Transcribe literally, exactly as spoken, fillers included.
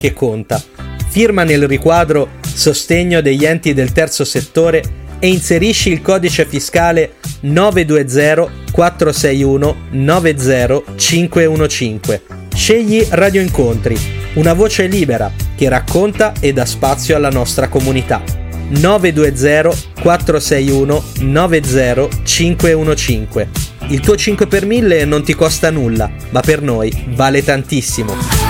che conta. Firma nel riquadro Sostegno degli enti del terzo settore e inserisci il codice fiscale nove due zero quattro sei uno nove zero cinque uno cinque. Scegli Radio Incontri, una voce libera che racconta e dà spazio alla nostra comunità. nove due zero quattro sei uno nove zero cinque uno cinque. Il tuo cinque per mille non ti costa nulla, ma per noi vale tantissimo.